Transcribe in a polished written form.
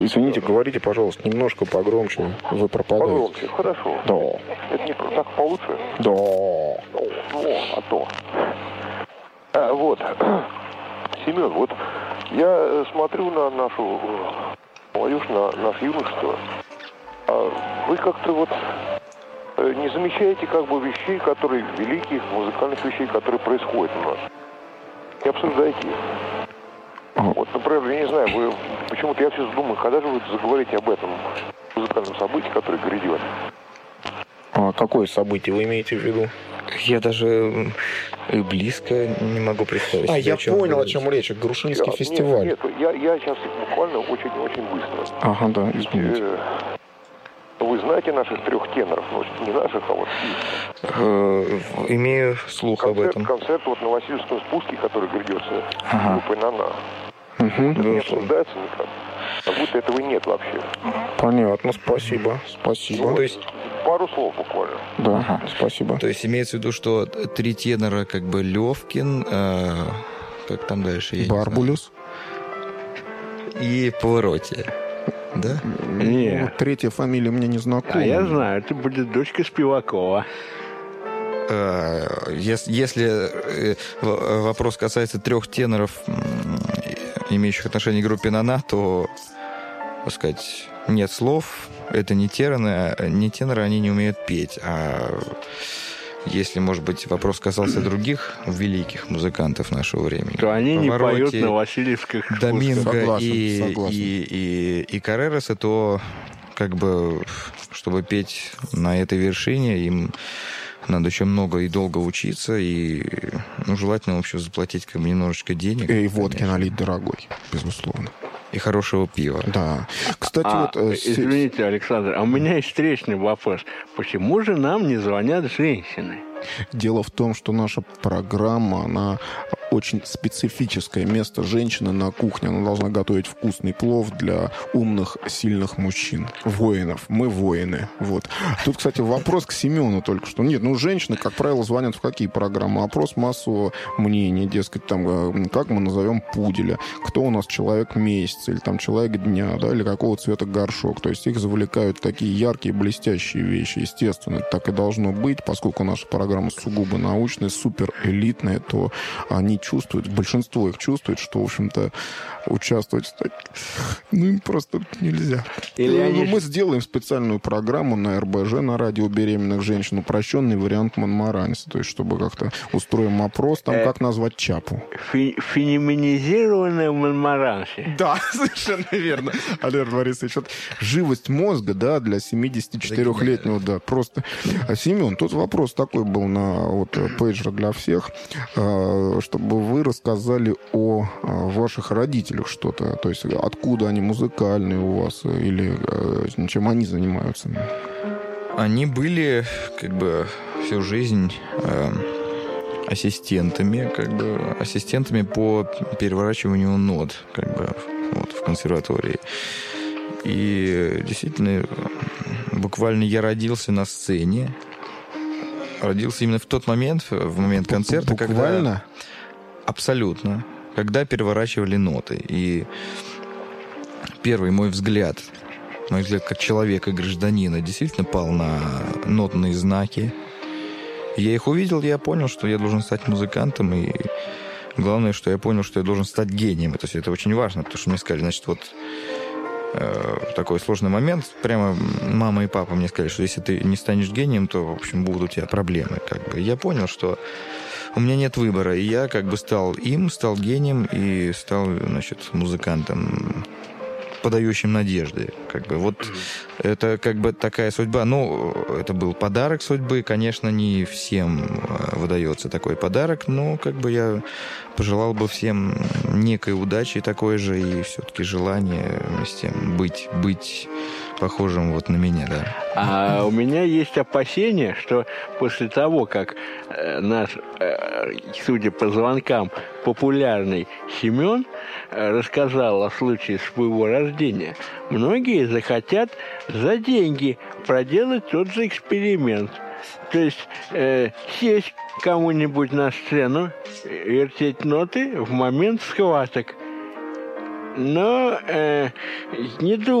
Извините, говорите, пожалуйста, немножко погромче. Вы пропадаете. Погромче, хорошо. Да. Это не так получше? Да. А то. Вот. Семен, вот я смотрю на нашу молодежь, на наше юношество. Вы как-то вот не замечаете как бы вещей, которые великих музыкальных вещей, которые происходят у нас. Не обсуждаете их. Вот, например, я не знаю, вы почему-то я все думаю, когда же вы заговорите об этом музыкальном событии, которое грядет? А какое событие вы имеете в виду? Я даже близко не могу представить. Я понял, о чем речь. Грушинский фестиваль. Нет, я сейчас буквально очень быстро. Ага, да, извините. Вы знаете наших 3 теноров? Ну, не наших, а вот имею слух об этом. Концерт вот на Васильевском спуске, который грядется группой «Нана». Это не обсуждается никак. Как будто этого нет вообще. Понятно, спасибо. Ну, то есть пару слов буквально. Да, спасибо. То есть имеется в виду, что 3 тенора, как бы Левкин, как там дальше? Барбулюс. И Повороте. Да? Нет. 3-я фамилия мне не знакома. А я знаю, это будет дочка Спивакова. Если вопрос касается 3 теноров, имеющих отношение к группе «Нана», то, так сказать, нет слов. Это не теноры, они не умеют петь. А если, может быть, вопрос касался других великих музыкантов нашего времени, то они Повороте, не поют на Васильевских спусках. Доминго Согласен. и Каррерасе, то как бы, чтобы петь на этой вершине, им надо еще много и долго учиться, и желательно вообще заплатить как бы немножечко денег. И водки налить дорогой, безусловно. И хорошего пива. Да. Кстати, извините, Александр, а у меня есть встречный вопрос. Почему же нам не звонят женщины? Дело в том, что наша программа, она очень специфическое место женщины на кухне. Она должна готовить вкусный плов для умных, сильных мужчин. Воинов. Мы воины. Вот. Тут, кстати, вопрос к Семену только что. Нет, женщины, как правило, звонят в какие программы? Опрос массового мнения, дескать, там, как мы назовем пуделя? Кто у нас человек месяца? Или там человек дня, да? Или какого цвета горшок? То есть их завлекают в такие яркие, блестящие вещи. Естественно, так и должно быть, поскольку наша программа сугубо научная, супер элитная, то они чувствуют, большинство их чувствует, что, в общем-то, участвовать им просто нельзя. Мы сделаем специальную программу на РБЖ, на радио беременных женщин, упрощенный вариант Монмаранси, то есть чтобы как-то устроим опрос, там как назвать Чапу. Феминизированная Монмаранси. Да, совершенно верно. Александр Борисович, вот живость мозга, да, для 74-летнего, да, просто. Семен, тут вопрос такой был на пейджер для всех, чтобы вы рассказали о ваших родителях что-то, то есть откуда они музыкальные у вас или чем они занимаются? Они были как бы всю жизнь ассистентами по переворачиванию нот как бы в консерватории. И действительно, буквально я родился на сцене. Родился именно в тот момент, в момент концерта, буквально? Когда... Абсолютно. Когда переворачивали ноты. И первый мой взгляд как человека, гражданина, действительно пал на нотные знаки. Я их увидел, я понял, что я должен стать музыкантом. И главное, что я понял, что я должен стать гением. То есть это очень важно, потому что мне сказали, значит, такой сложный момент. Прямо мама и папа мне сказали, что если ты не станешь гением, то, в общем, будут у тебя проблемы. Как бы. Я понял, что у меня нет выбора. И я как бы стал гением и стал, значит, музыкантом, подающим надежды. Как бы. Вот это как бы такая судьба. Ну, это был подарок судьбы. Конечно, не всем выдается такой подарок, но как бы я пожелал бы всем некой удачи такой же и все-таки желание вместе быть похожим на меня, да. А у меня есть опасение, что после того, как наш, судя по звонкам, популярный Семен рассказал о случае своего рождения, многие захотят за деньги проделать тот же эксперимент. То есть сесть кому-нибудь на сцену, вертеть ноты в момент схваток. Но не думаю.